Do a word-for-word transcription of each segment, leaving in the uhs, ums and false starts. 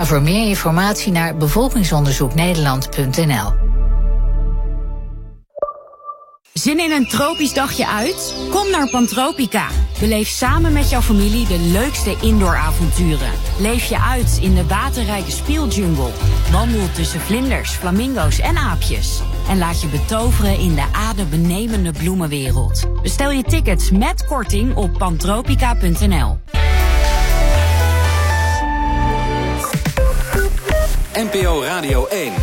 Ga voor meer informatie naar bevolkingsonderzoeknederland punt n l. Zin in een tropisch dagje uit? Kom naar Pantropica. Beleef samen met jouw familie de leukste indooravonturen. Leef je uit in de waterrijke speeljungle. Wandel tussen vlinders, flamingo's en aapjes. En laat je betoveren in de adembenemende bloemenwereld. Bestel je tickets met korting op pantropica punt n l. N P O Radio één.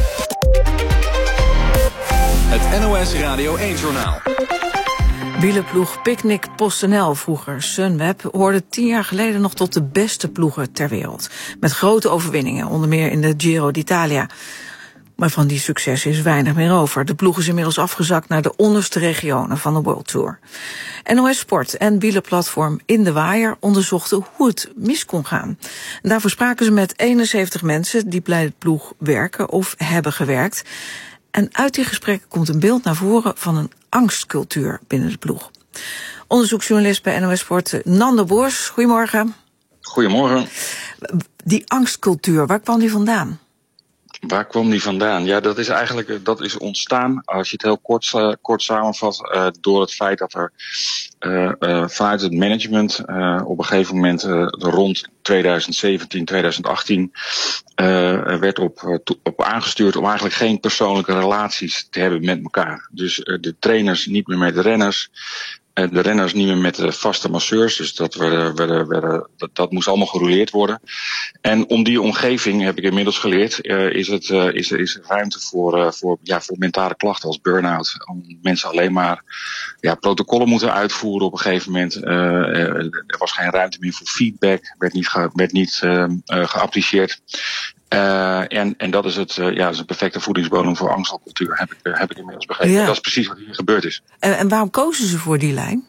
Het N O S Radio één-journaal. Wielerploeg Picnic PostNL, vroeger Sunweb, hoorde tien jaar geleden nog tot de beste ploegen ter wereld. Met grote overwinningen, onder meer in de Giro d'Italia. Maar van die succes is weinig meer over. De ploeg is inmiddels afgezakt naar de onderste regionen van de World Tour. N O S Sport en wielerplatform In de Waaier onderzochten hoe het mis kon gaan. En daarvoor spraken ze met eenenzeventig mensen die bij de ploeg werken of hebben gewerkt. En uit die gesprekken komt een beeld naar voren van een angstcultuur binnen de ploeg. Onderzoeksjournalist bij N O S Sport Nando Boers, goedemorgen. Goedemorgen. Die angstcultuur, waar kwam die vandaan? Waar kwam die vandaan? Ja, dat is eigenlijk dat is ontstaan, als je het heel kort, uh, kort samenvat, uh, door het feit dat er uh, uh, vanuit het management uh, op een gegeven moment uh, rond twintig zeventien, twintig achttien uh, werd op, uh, to- op aangestuurd om eigenlijk geen persoonlijke relaties te hebben met elkaar. Dus uh, de trainers niet meer met de renners. De renners niet meer met de vaste masseurs, dus dat, werden, werden, werden, dat, dat moest allemaal gerouleerd worden. En om die omgeving, heb ik inmiddels geleerd, uh, is, het, uh, is, is er ruimte voor, uh, voor, ja, voor mentale klachten als burn-out. Om mensen alleen maar ja, protocollen moeten uitvoeren op een gegeven moment. Uh, uh, er was geen ruimte meer voor feedback, werd niet, ge, werd niet uh, uh, geapprecieerd. Uh, en, en dat is het, uh, ja, dat is een perfecte voedingsbodem voor angstcultuur, heb ik, uh, heb ik inmiddels begrepen. Ja. Dat is precies wat hier gebeurd is. En, en waarom kozen ze voor die lijn?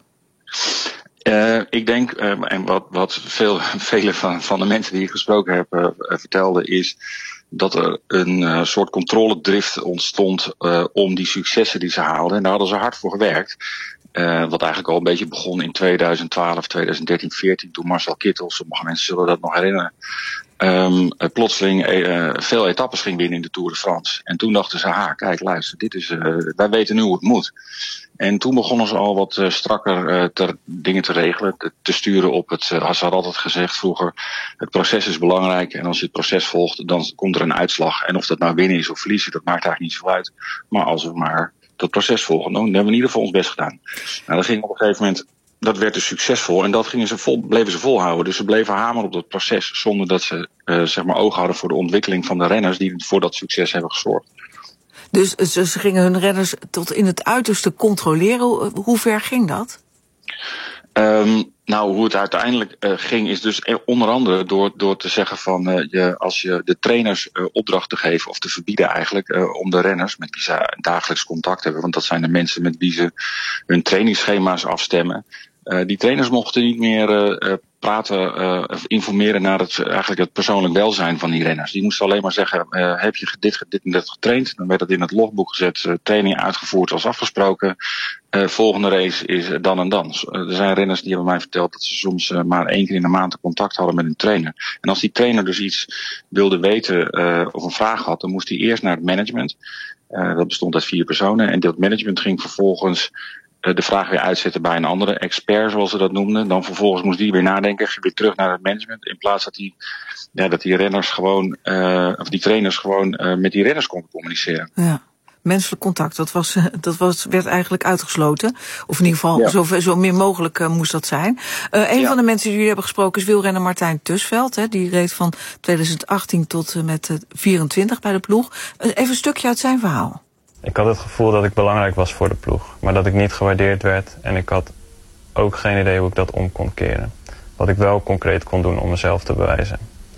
Uh, ik denk, uh, en wat, wat veel, vele van, van de mensen die ik gesproken heb uh, vertelden, is dat er een uh, soort controledrift ontstond uh, om die successen die ze haalden. En daar hadden ze hard voor gewerkt. Uh, wat eigenlijk al een beetje begon in twintig twaalf, twintig dertien, veertien, toen Marcel Kittel, sommige mensen zullen dat nog herinneren, Um, uh, plotseling uh, veel etappes ging winnen in de Tour de France. En toen dachten ze, ha, kijk, luister, dit is, uh, wij weten nu hoe het moet. En toen begonnen ze al wat uh, strakker uh, ter, dingen te regelen, te, te sturen op het, uh, ze hadden altijd gezegd vroeger, het proces is belangrijk en als je het proces volgt, dan komt er een uitslag. En of dat nou winnen is of verliezen, dat maakt eigenlijk niet zo uit. Maar als we maar dat proces volgen, dan hebben we in ieder geval ons best gedaan. Nou, dat ging op een gegeven moment, dat werd dus succesvol en dat gingen ze vol, bleven ze volhouden. Dus ze bleven hameren op dat proces zonder dat ze uh, zeg maar oog hadden voor de ontwikkeling van de renners die voor dat succes hebben gezorgd. Dus ze, ze gingen hun renners tot in het uiterste controleren. Hoe ver ging dat? Um, nou, hoe het uiteindelijk uh, ging is dus onder andere door, door te zeggen van uh, je, als je de trainers uh, opdracht te geven of te verbieden eigenlijk uh, om de renners met wie ze dagelijks contact hebben, want dat zijn de mensen met wie ze hun trainingsschema's afstemmen. Uh, die trainers mochten niet meer uh, praten uh, of informeren naar het, eigenlijk het persoonlijk welzijn van die renners. Die moesten alleen maar zeggen, uh, heb je dit, dit en dit getraind? Dan werd het in het logboek gezet, uh, training uitgevoerd als afgesproken. Uh, volgende race is dan en dan. Uh, er zijn renners die hebben mij verteld dat ze soms uh, maar één keer in de maand contact hadden met een trainer. En als die trainer dus iets wilde weten uh, of een vraag had, dan moest hij eerst naar het management. Uh, dat bestond uit vier personen en dat management ging vervolgens de vraag weer uitzetten bij een andere expert, zoals ze dat noemden. Dan vervolgens moest die weer nadenken, weer terug naar het management. In plaats dat die, ja, dat die renners gewoon, uh, of die trainers gewoon uh, met die renners konden communiceren. Ja. Menselijk contact, dat, was, dat was, werd eigenlijk uitgesloten. Of in ieder geval ja. zo, zo min mogelijk uh, moest dat zijn. Uh, een ja. van de mensen die jullie hebben gesproken is wielrenner Martijn Tusveld. Hè, die reed van twintig achttien tot uh, met uh, vierentwintig bij de ploeg. Uh, even een stukje uit zijn verhaal. Ik had het gevoel dat ik belangrijk was voor de ploeg, maar dat ik niet gewaardeerd werd en ik had ook geen idee hoe ik dat om kon keren. Wat ik wel concreet kon doen om mezelf te bewijzen.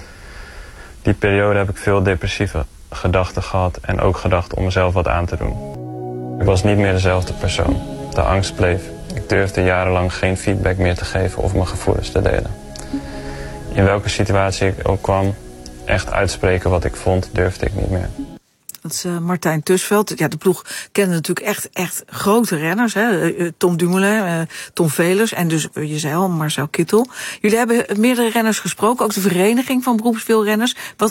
Die periode heb ik veel depressieve gedachten gehad en ook gedacht om mezelf wat aan te doen. Ik was niet meer dezelfde persoon. De angst bleef. Ik durfde jarenlang geen feedback meer te geven of mijn gevoelens te delen. In welke situatie ik ook kwam, echt uitspreken wat ik vond, durfde ik niet meer. Dat is uh, Martijn Tusveld. Ja, de ploeg kende natuurlijk echt, echt grote renners. Hè? Uh, Tom Dumoulin, uh, Tom Velers en dus, uh, je zei al, Marcel Kittel. Jullie hebben meerdere renners gesproken, ook de vereniging van beroepswielrenners. Wat